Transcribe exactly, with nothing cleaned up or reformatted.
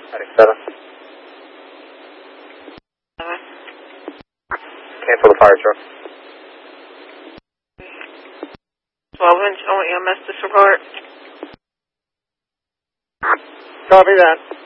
ninety-seven. Uh, Cancel the fire truck. twelve inch O E M S disregard. Copy that.